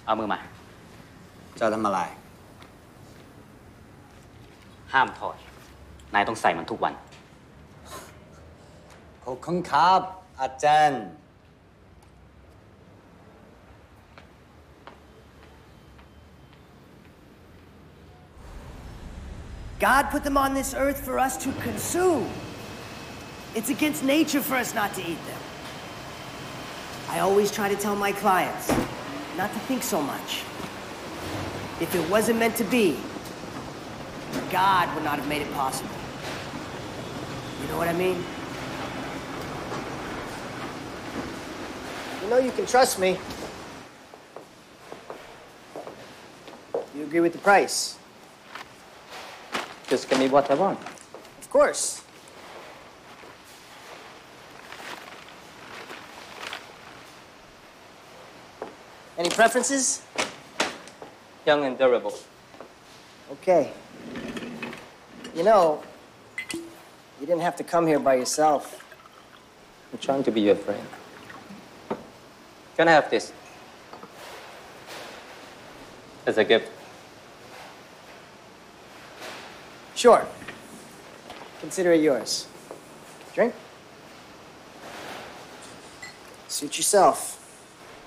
เอามือมาจะทำอะไรห้ามถอด นายต้องใส่มันทุกวันขอบคุณครับอาจารย์ God put them on this earth for us to consume. It's against nature for us not to eat them. I always try to tell my clients not to think so much. If it wasn't meant to be, God would not have made it possible. You know what I mean? You know you can trust me. You agree with the price? Just give me what I want. Of course. Any preferences? Young and durable. Okay. You know, you didn't have to come here by yourself. I'm trying to be your friend. Can I have this? As a gift. Sure. Consider it yours. Drink? Suit yourself.